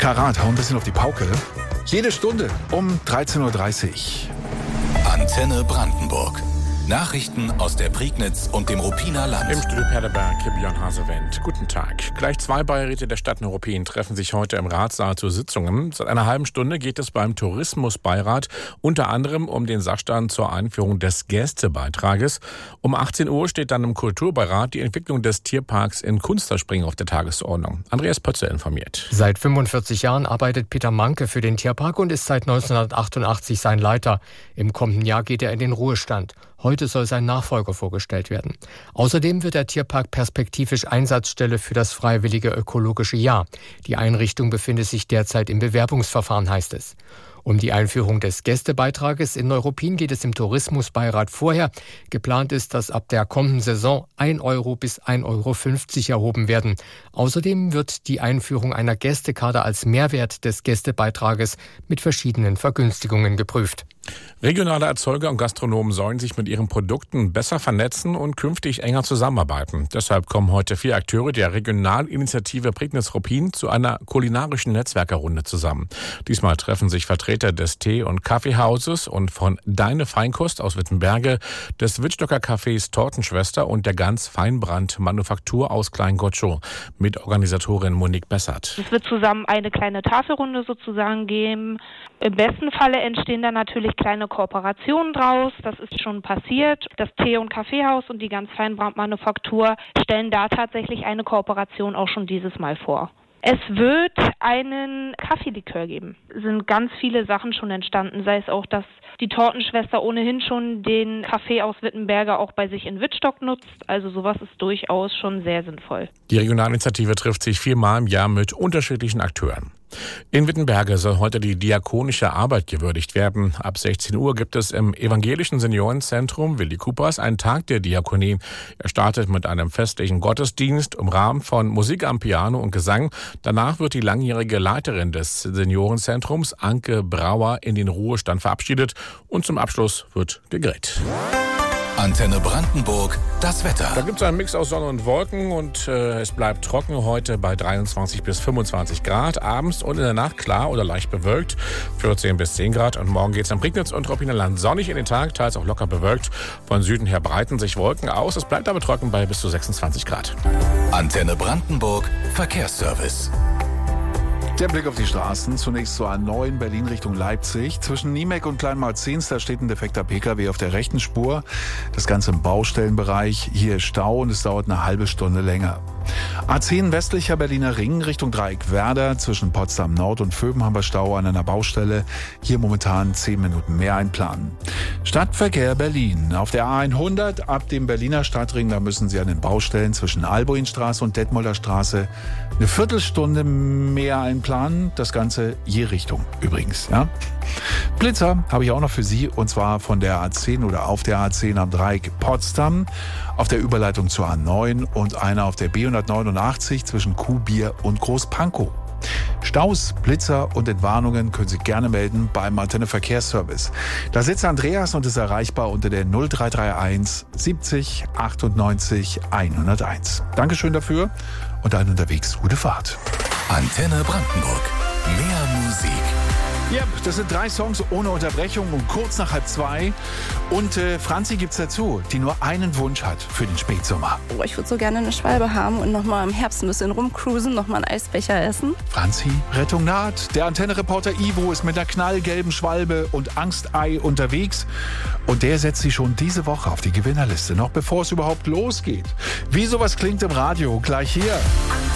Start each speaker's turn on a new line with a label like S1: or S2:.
S1: Karat, hau ein bisschen auf die Pauke. Jede Stunde um 13.30 Uhr.
S2: Antenne Brandenburg. Nachrichten aus der Prignitz und dem Ruppiner Land.
S3: Im Studio Perleberg, Björn Hasewendt. Guten Tag. Gleich 2 Beiräte der Stadt Neuruppin treffen sich heute im Ratssaal zu Sitzungen. Seit einer halben Stunde geht es beim Tourismusbeirat unter anderem um den Sachstand zur Einführung des Gästebeitrages. Um 18 Uhr steht dann im Kulturbeirat die Entwicklung des Tierparks in Kunsterspringen auf der Tagesordnung. Andreas Pötze informiert.
S4: Seit 45 Jahren arbeitet Peter Manke für den Tierpark und ist seit 1988 sein Leiter. Im kommenden Jahr geht er in den Ruhestand. Heute soll sein Nachfolger vorgestellt werden. Außerdem wird der Tierpark perspektivisch Einsatzstelle für das Freiwillige Ökologische Jahr. Die Einrichtung befindet sich derzeit im Bewerbungsverfahren, heißt es. Um die Einführung des Gästebeitrages in Neuruppin geht es im Tourismusbeirat vorher. Geplant ist, dass ab der kommenden Saison 1 Euro bis 1,50 Euro erhoben werden. Außerdem wird die Einführung einer Gästekarte als Mehrwert des Gästebeitrages mit verschiedenen Vergünstigungen geprüft.
S3: Regionale Erzeuger und Gastronomen sollen sich mit ihren Produkten besser vernetzen und künftig enger zusammenarbeiten. Deshalb kommen heute 4 Akteure der Regionalinitiative Prignitz-Ruppin zu einer kulinarischen Netzwerkerrunde zusammen. Diesmal treffen sich Vertreter des Tee- und Kaffeehauses und von Deine Feinkost aus Wittenberge, des Wittstocker Cafés Tortenschwester und der Ganz Feinbrand Manufaktur aus Kleingottschow mit Organisatorin Monique Bessert.
S5: Es wird zusammen eine kleine Tafelrunde sozusagen geben. Im besten Falle entstehen dann natürlich kleine Kooperationen draus. Das ist schon passiert. Das Tee- und Kaffeehaus und die Ganz Feinbrand Manufaktur stellen da tatsächlich eine Kooperation auch schon dieses Mal vor. Es wird einen Kaffeelikör geben. Es sind ganz viele Sachen schon entstanden, sei es auch, dass die Tortenschwester ohnehin schon den Kaffee aus Wittenberge auch bei sich in Wittstock nutzt. Also sowas ist durchaus schon sehr sinnvoll.
S3: Die Regionalinitiative trifft sich 4-mal im Jahr mit unterschiedlichen Akteuren. In Wittenberge soll heute die diakonische Arbeit gewürdigt werden. Ab 16 Uhr gibt es im evangelischen Seniorenzentrum Willi Coopers einen Tag der Diakonie. Er startet mit einem festlichen Gottesdienst im Rahmen von Musik am Piano und Gesang. Danach wird die langjährige Leiterin des Seniorenzentrums, Anke Brauer, in den Ruhestand verabschiedet und zum Abschluss wird gegrillt.
S2: Antenne Brandenburg, das Wetter.
S3: Da gibt es einen Mix aus Sonne und Wolken und es bleibt trocken heute bei 23 bis 25 Grad. Abends und in der Nacht klar oder leicht bewölkt, 14 bis 10 Grad. Und morgen geht es im Prignitz und Ruppiner Land sonnig in den Tag, teils auch locker bewölkt. Von Süden her breiten sich Wolken aus. Es bleibt aber trocken bei bis zu 26 Grad.
S2: Antenne Brandenburg, Verkehrsservice.
S1: Der Blick auf die Straßen. Zunächst zur A9 Berlin Richtung Leipzig. Zwischen Niemek und Kleinmarzens, da steht ein defekter Pkw auf der rechten Spur. Das Ganze im Baustellenbereich. Hier ist Stau und es dauert eine halbe Stunde länger. A10 westlicher Berliner Ring Richtung Dreieck Werder. Zwischen Potsdam Nord und Vöben haben wir Stau an einer Baustelle. Hier momentan 10 Minuten mehr einplanen. Stadtverkehr Berlin. Auf der A100 ab dem Berliner Stadtring, da müssen Sie an den Baustellen zwischen Alboinstraße und Detmolder Straße eine Viertelstunde mehr einplanen. Das Ganze je Richtung übrigens. Ja? Blitzer habe ich auch noch für Sie, und zwar von der A10 oder auf der A10 am Dreieck Potsdam, auf der Überleitung zur A9 und einer auf der B189 zwischen Kuhbier und Großpankow. Staus, Blitzer und Entwarnungen können Sie gerne melden beim Antenne Verkehrsservice. Da sitzt Andreas und ist erreichbar unter der 0331 70 98 101. Dankeschön dafür und dann unterwegs gute Fahrt.
S2: Antenne Brandenburg, mehr Musik.
S1: Ja, das sind 3 Songs ohne Unterbrechung um kurz nach 1:30. Und Franzi gibt's dazu, die nur einen Wunsch hat für den Spätsommer.
S6: Oh, ich würde so gerne eine Schwalbe haben und nochmal im Herbst ein bisschen rumcruisen, nochmal einen Eisbecher essen.
S1: Franzi, Rettung naht. Der Antenne-Reporter Ivo ist mit einer knallgelben Schwalbe und Angstei unterwegs. Und der setzt sie schon diese Woche auf die Gewinnerliste, noch bevor es überhaupt losgeht. Wie sowas klingt im Radio, gleich hier.